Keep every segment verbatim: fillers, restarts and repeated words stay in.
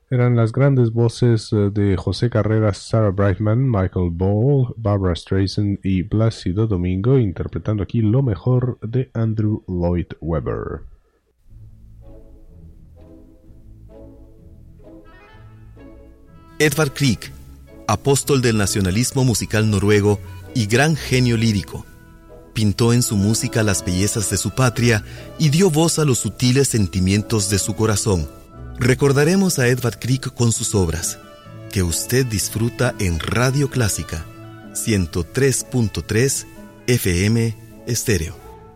Eran las grandes voces de José Carreras, Sarah Brightman, Michael Ball, Barbra Streisand y Plácido Domingo, interpretando aquí lo mejor de Andrew Lloyd Webber. Edvard Grieg, apóstol del nacionalismo musical noruego y gran genio lírico, pintó en su música las bellezas de su patria y dio voz a los sutiles sentimientos de su corazón. Recordaremos a Edvard Grieg con sus obras, que usted disfruta en Radio Clásica, ciento tres punto tres F M Estéreo.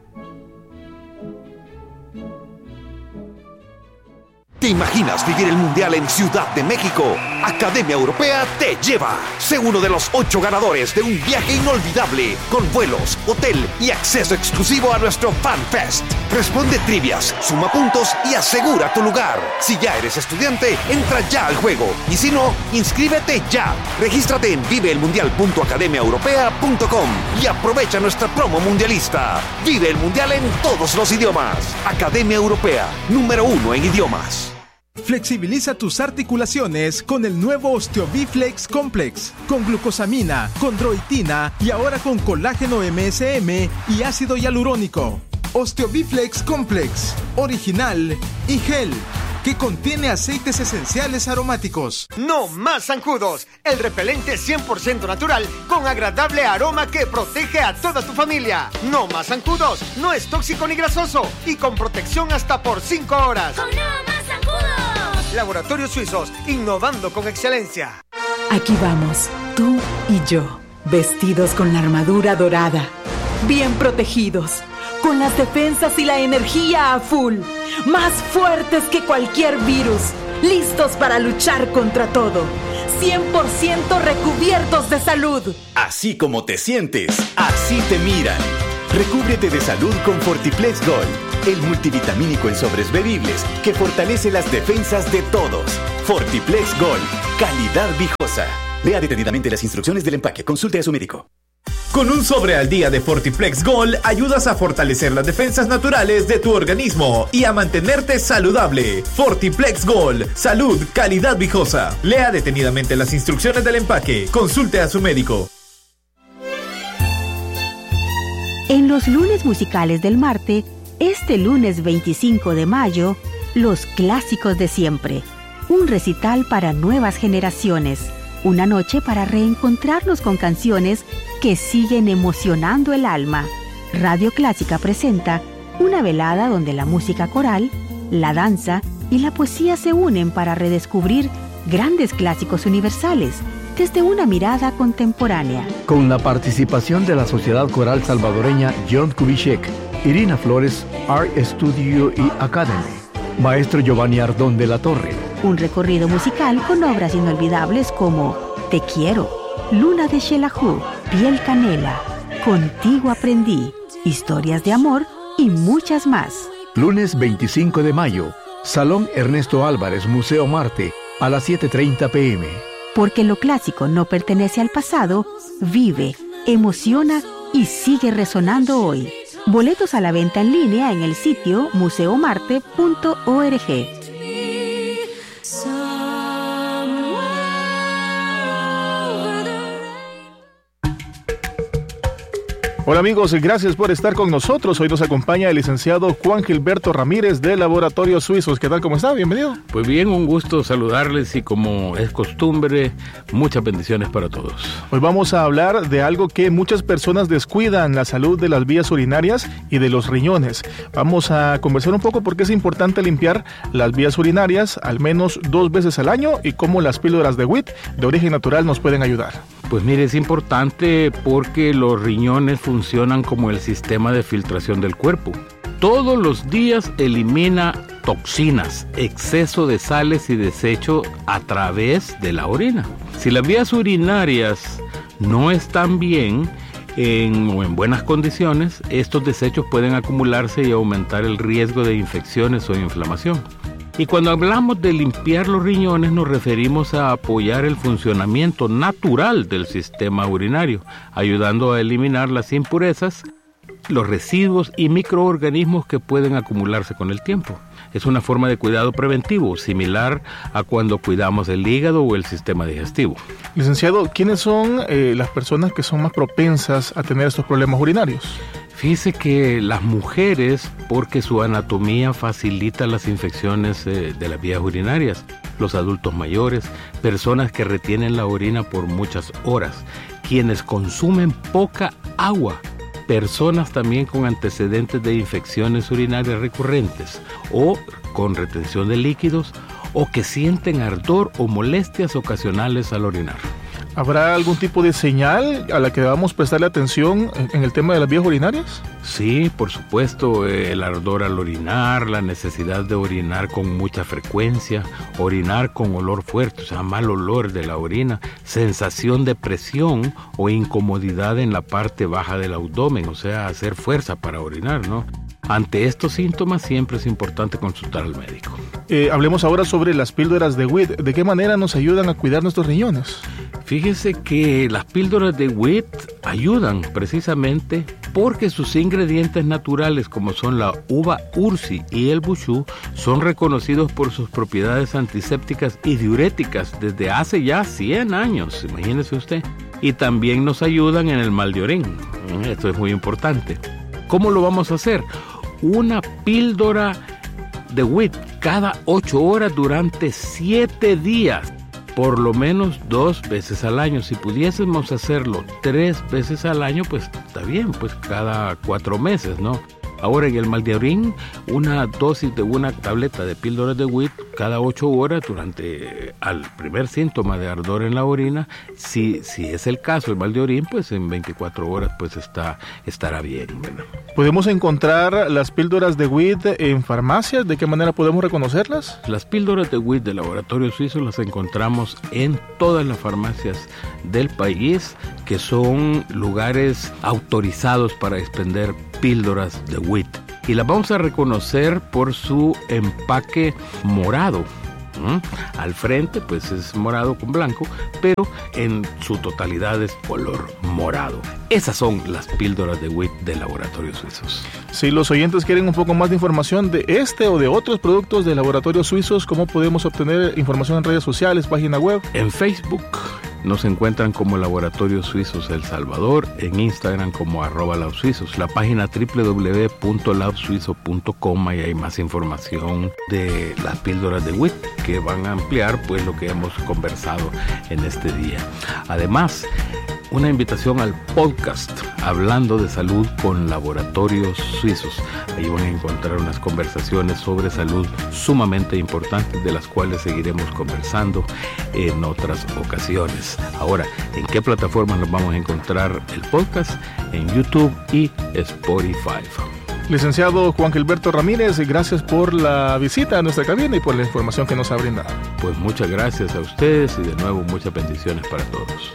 ¿Te imaginas vivir el Mundial en Ciudad de México? Academia Europea te lleva. Sé uno de los ocho ganadores de un viaje inolvidable con vuelos, hotel y acceso exclusivo a nuestro Fan Fest. Responde trivias, suma puntos y asegura tu lugar. Si ya eres estudiante, entra ya al juego. Y si no, inscríbete ya. Regístrate en vive el mundial punto academia europea punto com y aprovecha nuestra promo mundialista. Vive el Mundial en todos los idiomas. Academia Europea, número uno en idiomas. Flexibiliza tus articulaciones con el nuevo OsteoBiflex Complex, con glucosamina, chondroitina y ahora con colágeno M S M y ácido hialurónico. OsteoBiflex Complex, original y gel, que contiene aceites esenciales aromáticos. No más zancudos, el repelente cien por ciento natural con agradable aroma que protege a toda tu familia. No más zancudos, no es tóxico ni grasoso y con protección hasta por cinco horas. ¡Con no más zancudos! Laboratorios Suizos, innovando con excelencia. Aquí vamos, tú y yo, vestidos con la armadura dorada, bien protegidos, con las defensas y la energía a full, más fuertes que cualquier virus, listos para luchar contra todo, cien por ciento recubiertos de salud. Así como te sientes, así te miran. Recúbrete de salud con Fortiplex Gold, el multivitamínico en sobres bebibles que fortalece las defensas de todos. Fortiplex Gold, calidad viejosa. Lea detenidamente las instrucciones del empaque. Consulte a su médico. Con un sobre al día de Fortiplex Gold ayudas a fortalecer las defensas naturales de tu organismo y a mantenerte saludable. Fortiplex Gold, salud, calidad viejosa. Lea detenidamente las instrucciones del empaque. Consulte a su médico. En los lunes musicales del Marte, este lunes veinticinco de mayo, los clásicos de siempre. Un recital para nuevas generaciones. Una noche para reencontrarnos con canciones que siguen emocionando el alma. Radio Clásica presenta una velada donde la música coral, la danza y la poesía se unen para redescubrir grandes clásicos universales desde una mirada contemporánea. Con la participación de la Sociedad Coral Salvadoreña John Kubitschek, Irina Flores, Art Studio y Academy, Maestro Giovanni Ardón de la Torre. Un recorrido musical con obras inolvidables como Te Quiero, Luna de Xelajú, Piel Canela, Contigo Aprendí, Historias de Amor y muchas más. Lunes veinticinco de mayo, Salón Ernesto Álvarez, Museo Marte, a las siete treinta pm. Porque lo clásico no pertenece al pasado, vive, emociona y sigue resonando hoy. Boletos a la venta en línea en el sitio museo marte punto org. Hola amigos, gracias por estar con nosotros. Hoy nos acompaña el licenciado Juan Gilberto Ramírez de Laboratorios Suizos. ¿Qué tal? ¿Cómo está? Bienvenido. Pues bien, un gusto saludarles y como es costumbre, muchas bendiciones para todos. Hoy vamos a hablar de algo que muchas personas descuidan, la salud de las vías urinarias y de los riñones. Vamos a conversar un poco porque es importante limpiar las vías urinarias al menos dos veces al año y cómo las píldoras de W I T de origen natural nos pueden ayudar. Pues mire, es importante porque los riñones funcionan como el sistema de filtración del cuerpo. Todos los días elimina toxinas, exceso de sales y desecho a través de la orina. Si las vías urinarias no están bien en, o en buenas condiciones, estos desechos pueden acumularse y aumentar el riesgo de infecciones o inflamación. Y cuando hablamos de limpiar los riñones nos referimos a apoyar el funcionamiento natural del sistema urinario, ayudando a eliminar las impurezas, los residuos y microorganismos que pueden acumularse con el tiempo. Es una forma de cuidado preventivo, similar a cuando cuidamos el hígado o el sistema digestivo. Licenciado, ¿quiénes son eh, las personas que son más propensas a tener estos problemas urinarios? Fíjese que las mujeres, porque su anatomía facilita las infecciones eh, de las vías urinarias, los adultos mayores, personas que retienen la orina por muchas horas, quienes consumen poca agua, personas también con antecedentes de infecciones urinarias recurrentes o con retención de líquidos o que sienten ardor o molestias ocasionales al orinar. ¿Habrá algún tipo de señal a la que debamos prestarle atención en el tema de las vías urinarias? Sí, por supuesto, el ardor al orinar, la necesidad de orinar con mucha frecuencia, orinar con olor fuerte, o sea, mal olor de la orina, sensación de presión o incomodidad en la parte baja del abdomen, o sea, hacer fuerza para orinar, ¿no? Ante estos síntomas siempre es importante consultar al médico. Eh, hablemos ahora sobre las píldoras de W I T. ¿De qué manera nos ayudan a cuidar nuestros riñones? Fíjese que las píldoras de W I T ayudan precisamente porque sus ingredientes naturales, como son la uva ursi y el buchú, son reconocidos por sus propiedades antisépticas y diuréticas desde hace ya cien años, imagínese usted. Y también nos ayudan en el mal de orín. Esto es muy importante. ¿Cómo lo vamos a hacer? Una píldora de W I T cada ocho horas durante siete días, por lo menos dos veces al año. Si pudiésemos hacerlo tres veces al año, pues está bien, pues cada cuatro meses, ¿no? Ahora en el mal de orín, una dosis de una tableta de píldoras de W I T cada ocho horas durante al primer síntoma de ardor en la orina. Si, si es el caso, el mal de orín, pues en veinticuatro horas pues está, estará bien, ¿verdad? ¿Podemos encontrar las píldoras de W I T en farmacias? ¿De qué manera podemos reconocerlas? Las píldoras de W I T de Laboratorio Suizo las encontramos en todas las farmacias del país, que son lugares autorizados para expender píldoras de W I T. Y las vamos a reconocer por su empaque morado. ¿Mm? Al frente pues es morado con blanco, pero en su totalidad es color morado. Esas son las píldoras de W I T de Laboratorios Suizos. Si los oyentes quieren un poco más de información de este o de otros productos de Laboratorios Suizos, ¿cómo podemos obtener información en redes sociales, página web? En Facebook nos encuentran como Laboratorios Suizos El Salvador, en Instagram como arroba labsuizos, la página doble u doble u doble u punto lab suizo punto com, y hay más información de las píldoras de W I T que van a ampliar pues lo que hemos conversado en este día. Además, una invitación al podcast Hablando de Salud con Laboratorios Suizos. Ahí van a encontrar unas conversaciones sobre salud sumamente importantes, de las cuales seguiremos conversando en otras ocasiones. Ahora, ¿en qué plataformas nos vamos a encontrar el podcast? En YouTube y Spotify. Licenciado Juan Gilberto Ramírez, gracias por la visita a nuestra cabina y por la información que nos ha brindado. Pues muchas gracias a ustedes y de nuevo muchas bendiciones para todos.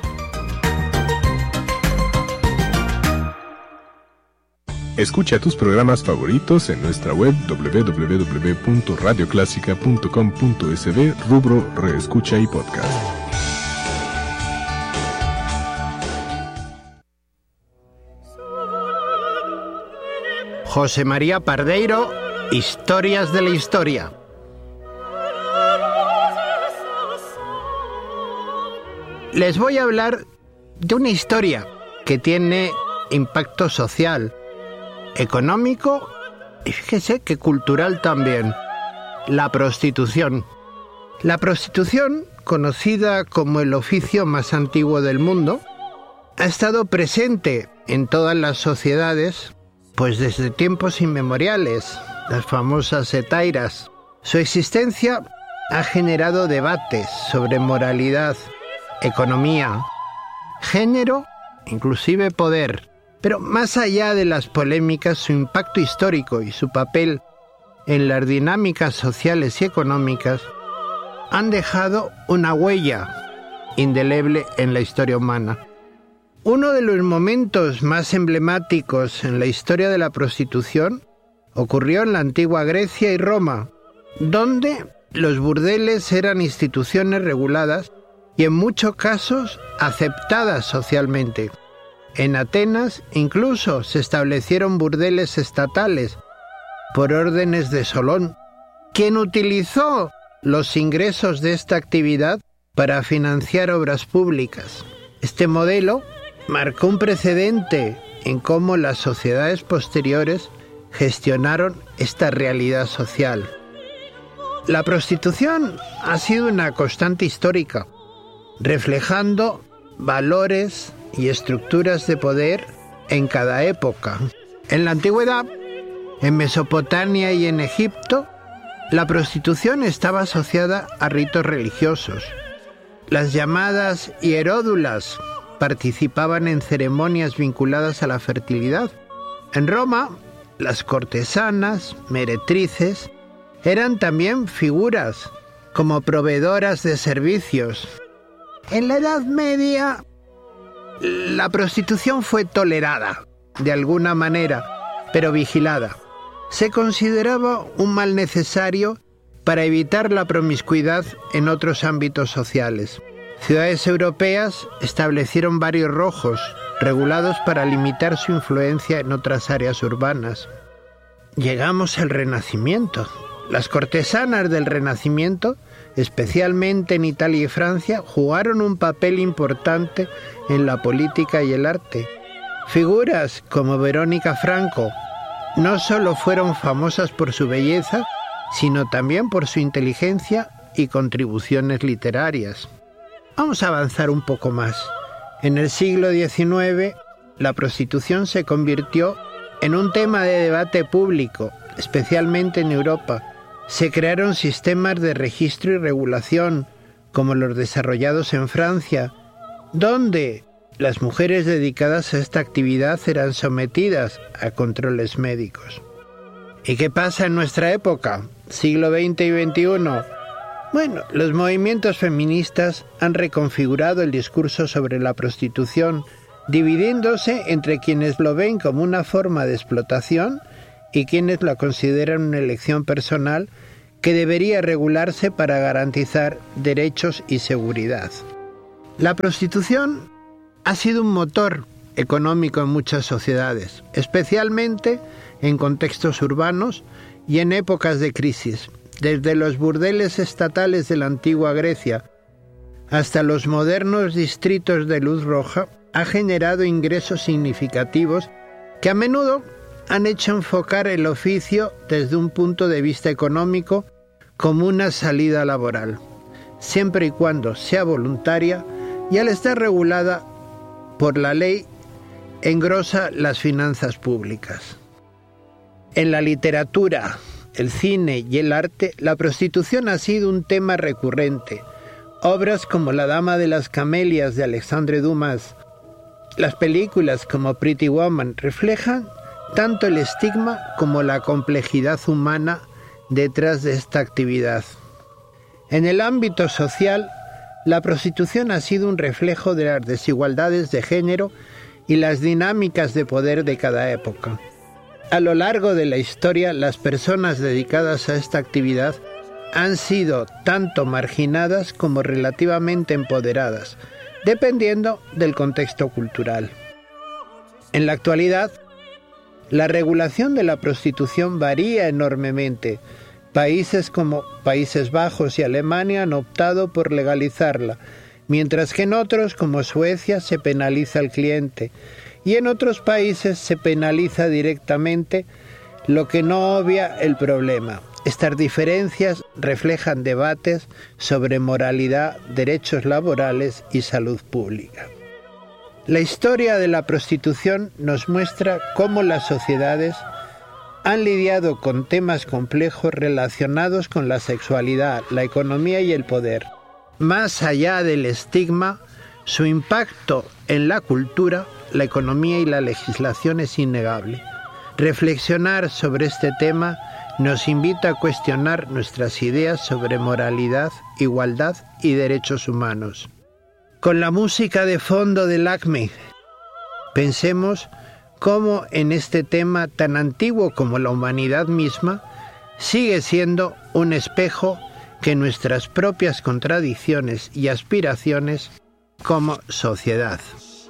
Escucha tus programas favoritos en nuestra web doble u doble u doble u punto radio clásica punto com punto es de, rubro Reescucha y Podcast. José María Pardeiro, Historias de la Historia. Les voy a hablar de una historia que tiene impacto social, económico y fíjese que cultural también. La prostitución. La prostitución, conocida como el oficio más antiguo del mundo, ha estado presente en todas las sociedades pues desde tiempos inmemoriales, las famosas hetairas. Su existencia ha generado debates sobre moralidad, economía, género, inclusive poder. Pero más allá de las polémicas, su impacto histórico y su papel en las dinámicas sociales y económicas han dejado una huella indeleble en la historia humana. Uno de los momentos más emblemáticos en la historia de la prostitución ocurrió en la antigua Grecia y Roma, donde los burdeles eran instituciones reguladas y en muchos casos aceptadas socialmente. En Atenas incluso se establecieron burdeles estatales por órdenes de Solón, quien utilizó los ingresos de esta actividad para financiar obras públicas. Este modelo marcó un precedente en cómo las sociedades posteriores gestionaron esta realidad social. La prostitución ha sido una constante histórica, reflejando valores y estructuras de poder en cada época. En la antigüedad, en Mesopotamia y en Egipto, la prostitución estaba asociada a ritos religiosos. Las llamadas hieródulas participaban en ceremonias vinculadas a la fertilidad. En Roma, las cortesanas, meretrices, eran también figuras como proveedoras de servicios. En la Edad Media, la prostitución fue tolerada, de alguna manera, pero vigilada. Se consideraba un mal necesario para evitar la promiscuidad en otros ámbitos sociales. Ciudades europeas establecieron barrios rojos, regulados para limitar su influencia en otras áreas urbanas. Llegamos al Renacimiento. Las cortesanas del Renacimiento, especialmente en Italia y Francia, jugaron un papel importante en la política y el arte. Figuras como Verónica Franco no solo fueron famosas por su belleza, sino también por su inteligencia y contribuciones literarias. Vamos a avanzar un poco más. En el siglo diecinueve, la prostitución se convirtió en un tema de debate público, especialmente en Europa. Se crearon sistemas de registro y regulación, como los desarrollados en Francia, donde las mujeres dedicadas a esta actividad eran sometidas a controles médicos. ¿Y qué pasa en nuestra época, siglo veinte y veintiuno? Bueno, los movimientos feministas han reconfigurado el discurso sobre la prostitución, dividiéndose entre quienes lo ven como una forma de explotación y quienes la consideran una elección personal que debería regularse para garantizar derechos y seguridad. La prostitución ha sido un motor económico en muchas sociedades, especialmente en contextos urbanos y en épocas de crisis. Desde los burdeles estatales de la antigua Grecia hasta los modernos distritos de luz roja, ha generado ingresos significativos que a menudo han hecho enfocar el oficio desde un punto de vista económico como una salida laboral, siempre y cuando sea voluntaria y al estar regulada por la ley engrosa las finanzas públicas. En la literatura, el cine y el arte, la prostitución ha sido un tema recurrente. Obras como La Dama de las Camelias de Alexandre Dumas, las películas como Pretty Woman reflejan tanto el estigma como la complejidad humana detrás de esta actividad. En el ámbito social, la prostitución ha sido un reflejo de las desigualdades de género y las dinámicas de poder de cada época. A lo largo de la historia, las personas dedicadas a esta actividad han sido tanto marginadas como relativamente empoderadas, dependiendo del contexto cultural. En la actualidad, la regulación de la prostitución varía enormemente. Países como Países Bajos y Alemania han optado por legalizarla, mientras que en otros, como Suecia, se penaliza al cliente, y en otros países se penaliza directamente, lo que no obvia el problema. Estas diferencias reflejan debates sobre moralidad, derechos laborales y salud pública. La historia de la prostitución nos muestra cómo las sociedades han lidiado con temas complejos relacionados con la sexualidad, la economía y el poder. Más allá del estigma, su impacto en la cultura, la economía y la legislación es innegable. Reflexionar sobre este tema nos invita a cuestionar nuestras ideas sobre moralidad, igualdad y derechos humanos. Con la música de fondo del ACME, pensemos cómo en este tema tan antiguo como la humanidad misma, sigue siendo un espejo que nuestras propias contradicciones y aspiraciones como sociedad.